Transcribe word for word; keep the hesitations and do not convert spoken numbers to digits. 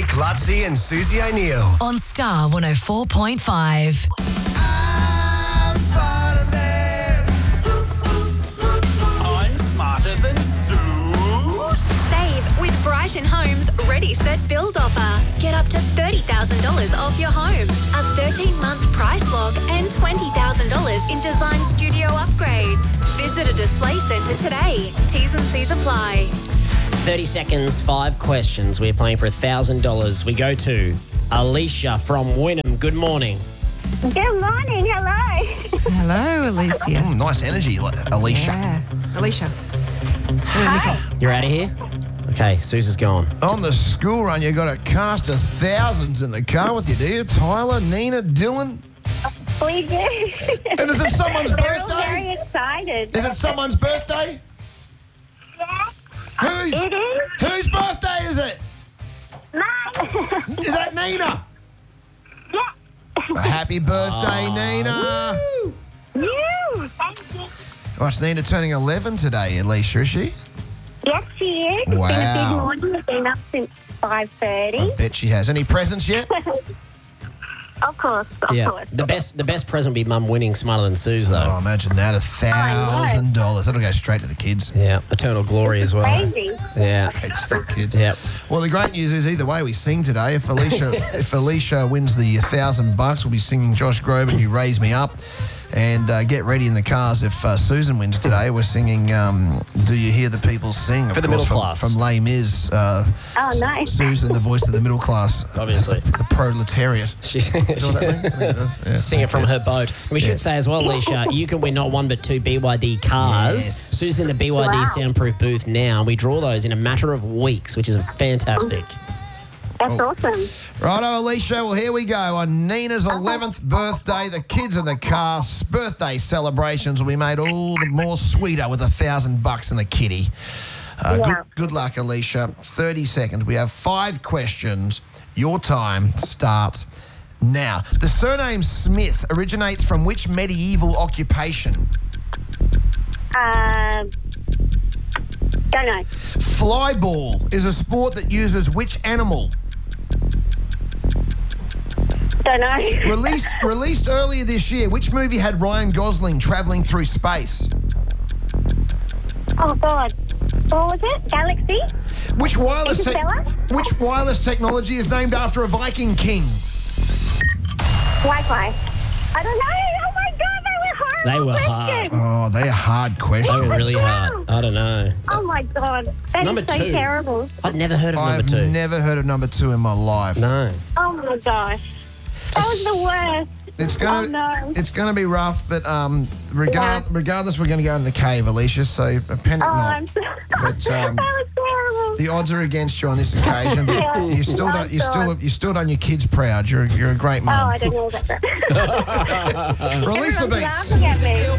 Nick Lutzi and Susie O'Neill. On Star one oh four point five. I'm smarter than I'm smarter than Zeus. Save with Brighton Homes Ready Set Build offer. Get up to thirty thousand dollars off your home, a thirteen-month price lock and twenty thousand dollars in design studio upgrades. Visit a display centre today. T's and C's apply. thirty seconds, five questions. We're playing for one thousand dollars. We go to Alicia from Wynnum. Good morning. Good morning. Hello. Hello, Alicia. Mm, nice energy, Alicia. Yeah. Alicia. You're out of here? Okay, Susan's gone. On the school run, you got a cast of thousands in the car with you, do you? Tyler, Nina, Dylan? We do. And is it someone's We're all birthday? very excited. Is it someone's birthday? Yeah. Whose? It is. Whose birthday is it? Mine. Is that Nina? Yeah. A happy birthday, Nina. You. Thank you. Oh, it's Nina turning eleven today, Alicia, is she? Yes, she is. It's been a big Wow. morning. We've been up since five thirty. I bet she has. Any presents yet? Of course. Of Yeah, course. the best the best present would be Mum winning Smarter Than Suze, though. Oh, imagine that. A thousand dollars. That'll go straight to the kids. Yeah, eternal glory as well. Crazy. Yeah. Straight to the kids. Yep. Well, the great news is either way we sing today. If Alicia if Alicia wins the thousand bucks, we'll be singing Josh Groban, You Raise Me Up. And uh, get ready in the cars. If uh, Susan wins today, we're singing um, Do You Hear the People Sing? Of For the course, middle from, class. From Les Mis. Uh, Oh, nice. Susan, the voice of the middle class. Obviously. The, the proletariat. She, Is that what that means? I think it does. Yeah. Sing it from Yes. her boat. We Yeah. should say as well, Alicia, you can win not one but two B Y D cars. Yes. Sue's in the B Y D Wow. soundproof booth now. We draw those in a matter of weeks, which is fantastic. That's awesome. Righto, Alicia. Well, here we go. On Nina's eleventh birthday, the kids in the car. Birthday celebrations will be made all the more sweeter with a thousand bucks in the kitty. Uh, Yeah. good, good luck, Alicia. thirty seconds. We have five questions. Your time starts now. The surname Smith originates from which medieval occupation? Um, don't know. Flyball is a sport that uses which animal? Don't know. Released released earlier this year, which movie had Ryan Gosling travelling through space? Oh, God. What was it? Galaxy? Which wireless te- Interstellar? which wireless technology is named after a Viking king? Wi-Fi. I don't know. Oh, my God. They were horrible They were hard. questions. Oh, they're hard They questions. were really hard. I don't know. Oh, my God. That Number is so two. terrible. I'd never heard of number I've two. never heard of number two in my life. No. Oh, my gosh. That was the worst. It's gonna Oh, no. it's gonna be rough, but um, regard, Yeah. regardless, we're gonna go in the cave, Alicia. So panic Oh, not. I'm so... But, um, that was terrible. The odds are against you on this occasion, but Yeah. you still Oh, don't you still God. you still done your kids proud. You're you're a great Oh, mum. I don't know about that. Release the Everyone's beats. laughing at me.